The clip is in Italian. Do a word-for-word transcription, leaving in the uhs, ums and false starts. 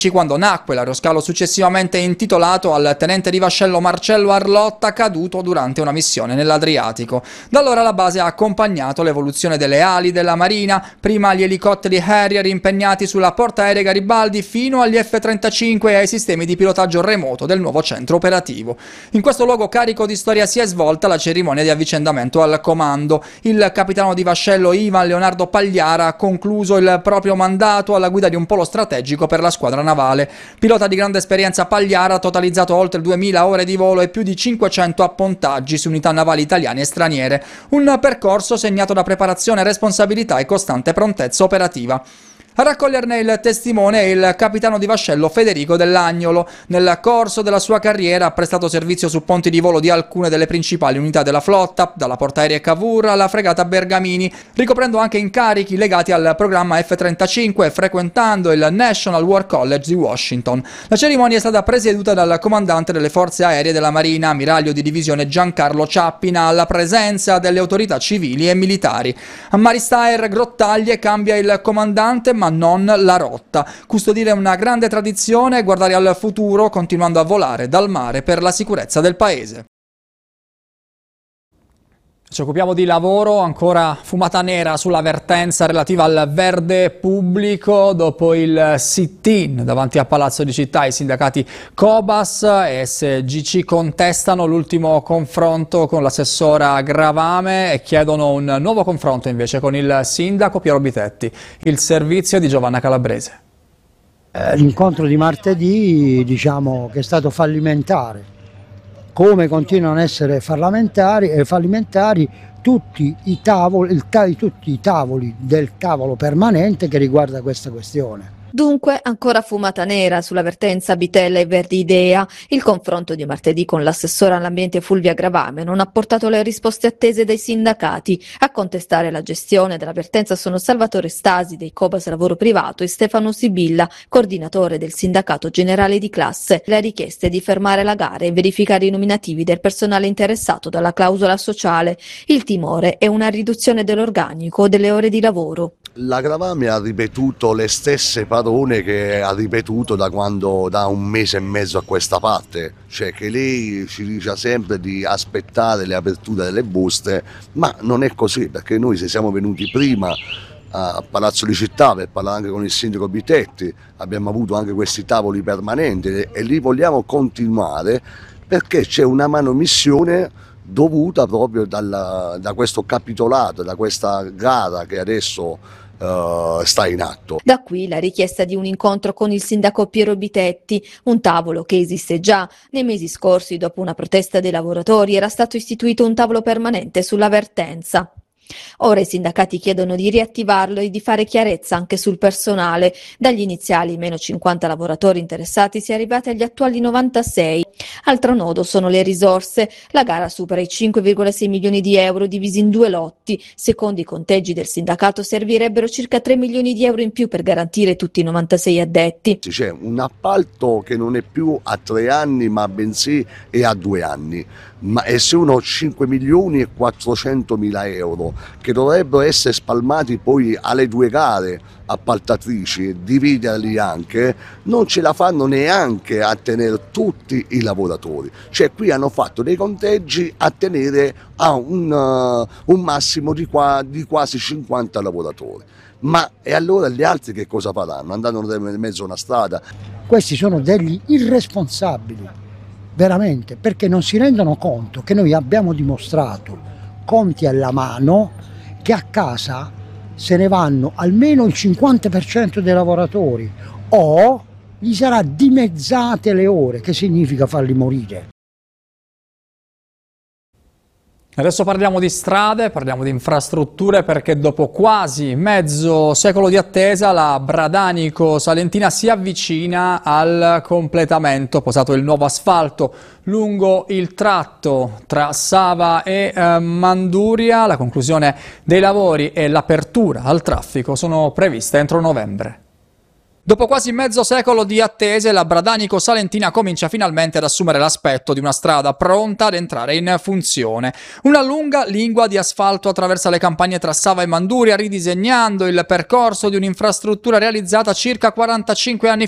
quando nacque l'aeroscalo successivamente intitolato al tenente di vascello Marcello Arlotta, caduto durante una missione nell'Adriatico. Da allora la base ha accompagnato l'evoluzione delle ali della Marina, prima gli elicotteri Harrier impegnati sulla portaerei Garibaldi fino agli F trentacinque e ai sistemi di pilotaggio remoto del nuovo centro operativo. In questo luogo carico di storia si è svolta la cerimonia di avvicendamento al comando. Il capitano di vascello Ivan Leonardo Pagliara ha concluso il proprio mandato alla guida di un polo strategico per la squadra navale. Pilota di grande esperienza, Pagliara ha totalizzato oltre duemila ore di volo e più di cinquecento appontaggi su unità navali italiane e straniere. Un percorso segnato da preparazione, responsabilità e costante prontezza operativa. A raccoglierne il testimone è il capitano di vascello Federico Dell'Agnolo. Nel corso della sua carriera ha prestato servizio su ponti di volo di alcune delle principali unità della flotta, dalla portaerei Cavour alla fregata Bergamini, ricoprendo anche incarichi legati al programma F trentacinque e frequentando il National War College di Washington. La cerimonia è stata presieduta dal comandante delle forze aeree della Marina, ammiraglio di divisione Giancarlo Ciappina, alla presenza delle autorità civili e militari. A Maristaer Grottaglie cambia il comandante, ma non la rotta. Custodire una grande tradizione e guardare al futuro continuando a volare dal mare per la sicurezza del paese. Ci occupiamo di lavoro, ancora fumata nera sulla vertenza relativa al verde pubblico. Dopo il sit-in davanti a Palazzo di Città, i sindacati Cobas e S G C contestano l'ultimo confronto con l'assessora Gravame e chiedono un nuovo confronto invece con il sindaco Piero Bitetti. Il servizio di Giovanna Calabrese. L'incontro di martedì, diciamo che è stato fallimentare. Come continuano a essere fallimentari, eh, fallimentari tutti i tavoli, il, tutti i tavoli del tavolo permanente che riguarda questa questione. Dunque ancora fumata nera sulla vertenza Bitella e Verdi Idea. Il confronto di martedì con l'assessora all'ambiente Fulvia Gravame non ha portato le risposte attese dai sindacati. A contestare la gestione della vertenza sono Salvatore Stasi dei Cobas Lavoro Privato e Stefano Sibilla, coordinatore del sindacato generale di classe. La richiesta è di fermare la gara e verificare i nominativi del personale interessato dalla clausola sociale. Il timore è una riduzione dell'organico o delle ore di lavoro. La Gravame ha ripetuto le stesse parole che ha ripetuto da quando da un mese e mezzo a questa parte, cioè che lei ci dice sempre di aspettare le aperture delle buste, ma non è così, perché noi se siamo venuti prima a Palazzo di Città per parlare anche con il sindaco Bitetti, abbiamo avuto anche questi tavoli permanenti e li vogliamo continuare perché c'è una manomissione dovuta proprio dalla, da questo capitolato, da questa gara che adesso Uh, sta in atto. Da qui la richiesta di un incontro con il sindaco Piero Bitetti, un tavolo che esiste già. Nei mesi scorsi, dopo una protesta dei lavoratori, era stato istituito un tavolo permanente sulla vertenza. Ora i sindacati chiedono di riattivarlo e di fare chiarezza anche sul personale. Dagli iniziali meno cinquanta lavoratori interessati si è arrivati agli attuali novantasei. Altro nodo sono le risorse. La gara supera i cinque virgola sei milioni di euro divisi in due lotti. Secondo i conteggi del sindacato servirebbero circa tre milioni di euro in più per garantire tutti i novantasei addetti. C'è un appalto che non è più a tre anni ma bensì è a due anni. Ma e sono cinque milioni e quattrocentomila euro che dovrebbero essere spalmati poi alle due gare appaltatrici, dividerli anche, non ce la fanno neanche a tenere tutti i lavoratori. Cioè qui hanno fatto dei conteggi a tenere a un, uh, un massimo di, qua, di quasi cinquanta lavoratori. Ma e allora gli altri che cosa faranno? Andranno in mezzo a una strada? Questi sono degli irresponsabili. Veramente, perché non si rendono conto che noi abbiamo dimostrato, conti alla mano, che a casa se ne vanno almeno il cinquanta per cento dei lavoratori o gli sarà dimezzate le ore, che significa farli morire. Adesso parliamo di strade, parliamo di infrastrutture, perché dopo quasi mezzo secolo di attesa la Bradanico Salentina si avvicina al completamento. Posato il nuovo asfalto lungo il tratto tra Sava e eh, Manduria. La conclusione dei lavori e l'apertura al traffico sono previste entro novembre. Dopo quasi mezzo secolo di attese, la Bradanico Salentina comincia finalmente ad assumere l'aspetto di una strada pronta ad entrare in funzione. Una lunga lingua di asfalto attraversa le campagne tra Sava e Manduria, ridisegnando il percorso di un'infrastruttura realizzata circa quarantacinque anni